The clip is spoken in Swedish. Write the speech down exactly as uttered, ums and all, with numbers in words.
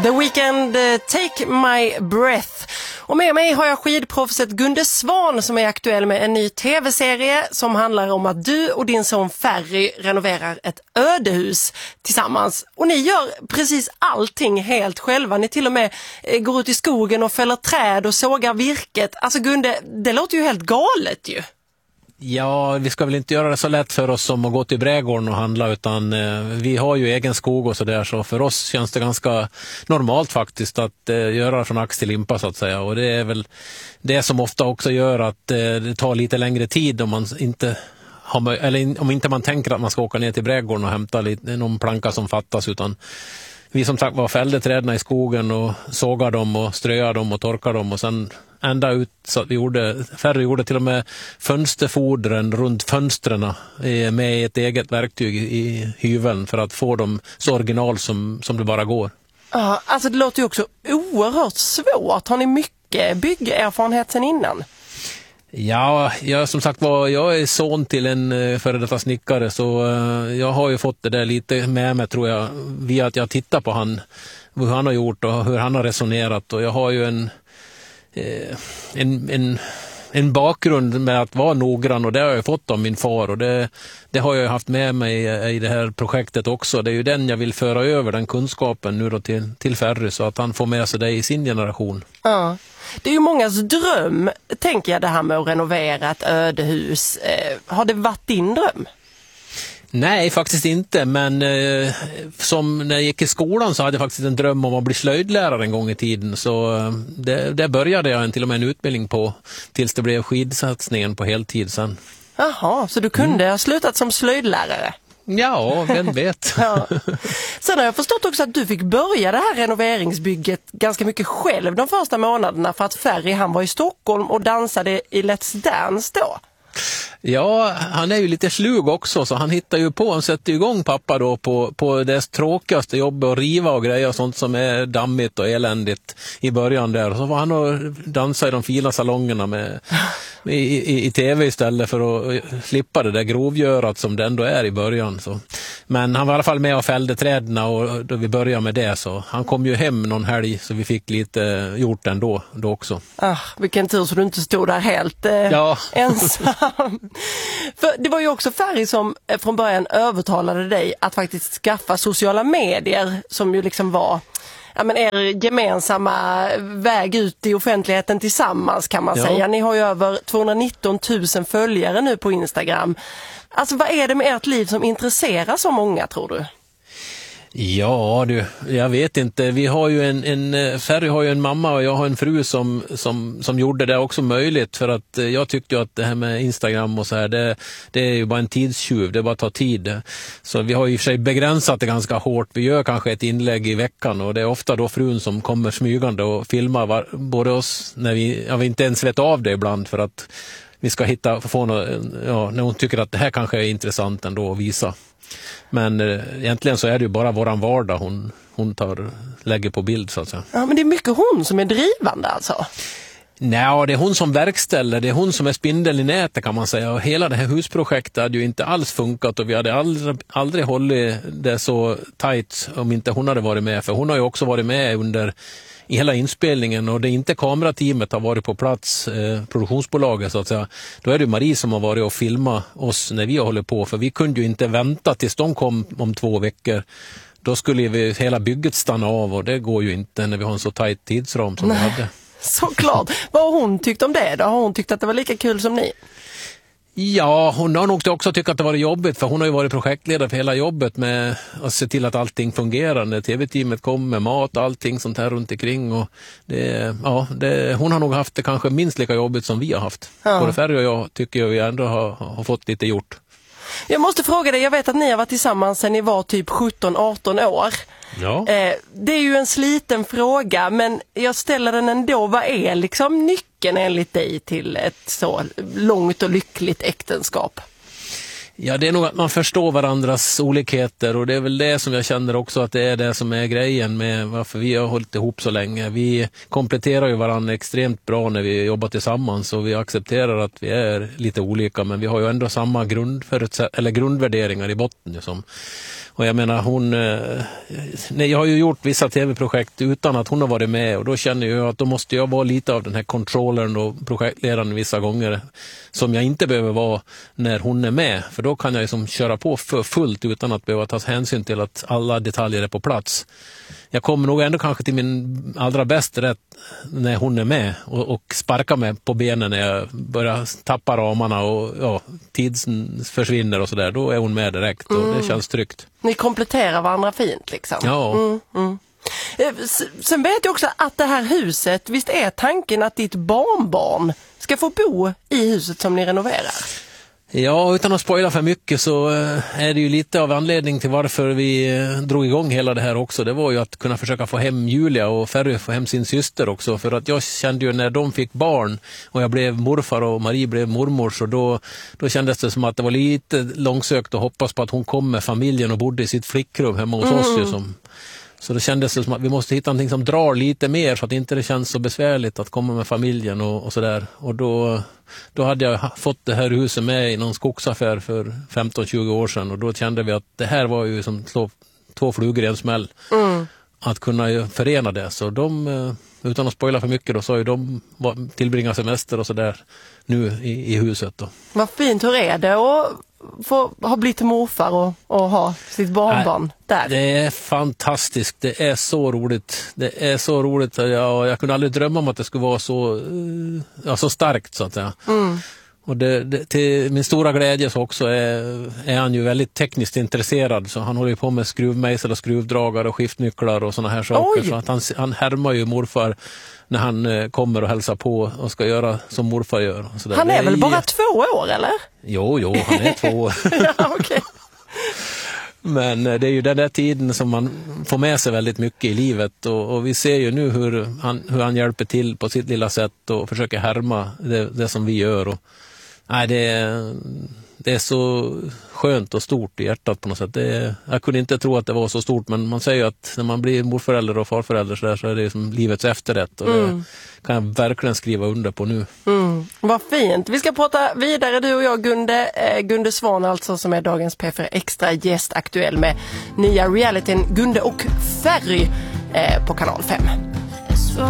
The Weeknd, uh, Take My Breath. Och med mig har jag skidproffset Gunde Svan som är aktuell med en ny tv-serie som handlar om att du och din son Ferry renoverar ett ödehus tillsammans. Och ni gör precis allting helt själva. Ni till och med eh, går ut i skogen och fäller träd och sågar virket. Alltså Gunde, det låter ju helt galet ju. Ja, vi ska väl inte göra det så lätt för oss som att gå till brädgården och handla, utan eh, vi har ju egen skog och sådär, så för oss känns det ganska normalt faktiskt att eh, göra från ax till limpa så att säga, och det är väl det som ofta också gör att eh, det tar lite längre tid om man inte har, eller om inte man tänker att man ska åka ner till brädgården och hämta lite, någon planka som fattas, utan vi som sagt var fällde trädna i skogen och sågar dem och ströade dem och torkade dem och sen ända ut så att vi gjorde, Ferry gjorde till och med fönsterfodren runt fönstren med ett eget verktyg i hyveln för att få dem så original som, som det bara går. Ja, alltså det låter ju också oerhört svårt. Har ni mycket byggerfarenhet sedan innan? Ja, jag som sagt var, jag är son till en uh, före detta snickare, så uh, jag har ju fått det där lite med mig tror jag, via att jag tittar på han, hur han har gjort och hur han har resonerat, och jag har ju en uh, en, en en bakgrund med att vara noggrann, och det har jag fått av min far, och det, det har jag haft med mig i det här projektet också. Det är ju den jag vill föra över, den kunskapen nu då till, till Ferry, så att han får med sig det i sin generation. Ja. Det är ju mångas dröm, tänker jag, det här med att renovera ett ödehus. Eh, har det varit din dröm? Nej, faktiskt inte, men eh, som när jag gick i skolan så hade jag faktiskt en dröm om att bli slöjdlärare en gång i tiden, så eh, det, det började jag en, till och med en utbildning på tills det blev skidsatsningen på heltid sen. Jaha, så du kunde mm. ha slutat som slöjdlärare? Ja, vem vet. Ja. Sen har jag förstått också att du fick börja det här renoveringsbygget ganska mycket själv de första månaderna för att Ferry, han var i Stockholm och dansade i Let's Dance då. Ja, han är ju lite slug också, så han hittar ju på, han sätter igång pappa då på, på det tråkigaste jobbet, att riva och grejer och sånt som är dammigt och eländigt i början där. Och så var han och dansa i de fina salongerna med, med i, i, i tv istället för att slippa det där grovgörat som det ändå är i början. Så. Men han var i alla fall med och fällde trädna, och då vi började med det, så han kom ju hem någon helg så vi fick lite gjort ändå då också. Ah, vilken tur så du inte stod där helt eh, ja. ensam. För det var ju också Ferry som från början övertalade dig att faktiskt skaffa sociala medier, som ju liksom var, ja, men er gemensamma väg ut i offentligheten tillsammans, kan man ja. säga. Ni har ju över tvåhundranitton tusen följare nu på Instagram. Alltså vad är det med ert liv som intresserar så många, tror du? Ja du, jag vet inte. Vi har ju en, en Ferry har ju en mamma och jag har en fru som, som, som gjorde det också möjligt, för att jag tyckte ju att det här med Instagram och så här, det, det är ju bara en tidstjuv, det bara tar tid. Så vi har ju i och för sig begränsat det ganska hårt. Vi gör kanske ett inlägg i veckan, och det är ofta då frun som kommer smygande och filmar var, både oss när vi, ja, vi inte ens vet av det ibland, för att vi ska hitta, få något, ja, när hon tycker att det här kanske är intressant ändå att visa. Men eh, egentligen så är det ju bara våran vardag hon, hon tar, lägger på bild så att säga. Ja, men det är mycket hon som är drivande alltså. Nej, det är hon som verkställer, det är hon som är spindeln i nätet, kan man säga. Och hela det här husprojektet hade ju inte alls funkat, och vi hade aldrig, aldrig hållit det så tajt om inte hon hade varit med. För hon har ju också varit med under i hela inspelningen, och det är inte kamerateamet har varit på plats, eh, produktionsbolaget så att säga. Då är det Marie som har varit och filmat oss när vi har hållit på, för vi kunde ju inte vänta tills de kom om två veckor. Då skulle vi hela bygget stanna av, och det går ju inte när vi har en så tajt tidsram som Nej, vi hade. Såklart. Vad har hon tyckt om det då? Har hon tyckt att det var lika kul som ni? Ja, hon har nog också tyckt att det var jobbigt, för hon har ju varit projektledare för hela jobbet med att se till att allting fungerar när tv-teamet kommer med mat och allting sånt här runt omkring. Och det, ja, det, hon har nog haft det kanske minst lika jobbigt som vi har haft. Ja. Både Ferry och jag tycker jag vi ändå har, har fått lite gjort. Jag måste fråga dig, jag vet att ni har varit tillsammans sedan ni var typ sjutton arton år. Ja. Eh, det är ju en sliten fråga, men jag ställer den ändå. Vad är liksom nyckeln enligt dig till ett så långt och lyckligt äktenskap? Ja, det är nog att man förstår varandras olikheter, och det är väl det som jag känner också att det är det som är grejen med varför vi har hållit ihop så länge. Vi kompletterar ju varandra extremt bra när vi jobbar tillsammans, och vi accepterar att vi är lite olika, men vi har ju ändå samma grundförutsätt- eller grundvärderingar i botten. Som. Och Och jag menar hon, nej, jag har ju gjort vissa tv-projekt utan att hon har varit med, och då känner jag att då måste jag vara lite av den här kontrollern och projektledaren vissa gånger som jag inte behöver vara när hon är med, för då kan jag liksom köra på för fullt utan att behöva ta hänsyn till att alla detaljer är på plats. Jag kommer nog ändå kanske till min allra bästa rätt när hon är med och, och sparkar mig på benen när jag börjar tappa ramarna och ja, tiden försvinner och sådär. Då är hon med direkt och mm. det känns tryggt. Ni kompletterar varandra fint liksom. Ja. Mm, mm. Sen vet jag också att det här huset, visst är tanken att ditt barnbarn ska få bo i huset som ni renoverar? Ja, utan att spoila för mycket så är det ju lite av anledning till varför vi drog igång hela det här också. Det var ju att kunna försöka få hem Julia och Ferry få hem sin syster också. För att jag kände ju när de fick barn och jag blev morfar och Marie blev mormor, så då, då kändes det som att det var lite långsökt att hoppas på att hon kom med familjen och bodde i sitt flickrum hemma hos mm. oss ju som... Så det kändes som att vi måste hitta någonting som drar lite mer så att inte det känns så besvärligt att komma med familjen och, och sådär. Och då, då hade jag fått det här huset med i någon skogsaffär för femton tjugo år sedan, och då kände vi att det här var ju som två, två flugor i en smäll. Mm. Att kunna förena det. Så de, utan att spoila för mycket då, så har ju de tillbringat semester och sådär nu i, i huset då. Vad fint, hur är det att få ha blivit morfar och, och ha sitt barnbarn Nej, där? Det är fantastiskt, det är så roligt. Det är så roligt, jag, jag kunde aldrig drömma om att det skulle vara så, ja, så starkt så att säga. Mm. Och det, det, till min stora glädje så också är, är han ju väldigt tekniskt intresserad, så han håller på med skruvmejsel och skruvdragare och skiftnycklar och såna här saker. Oj. Så att han, han härmar ju morfar när han kommer och hälsar på och ska göra som morfar gör. Och så där. Han är, är väl bara jätt... två år eller? Jo, jo, han är två år. Ja, okay. Men det är ju den där tiden som man får med sig väldigt mycket i livet, och, och vi ser ju nu hur han, hur han hjälper till på sitt lilla sätt och försöker härma det, det som vi gör. Och, nej, det är, det är så skönt och stort i hjärtat på något sätt. Det är, jag kunde inte tro att det var så stort, men man säger ju att när man blir morförälder och farförälder så, där, så är det som livets efterrätt, och mm. det kan jag verkligen skriva under på nu. Mm. Vad fint. Vi ska prata vidare, du och jag, Gunde. Eh, Gunde Svan alltså, som är dagens P fyra Extra gäst, aktuell med nya realityn Gunde och Ferry eh, på kanal fem.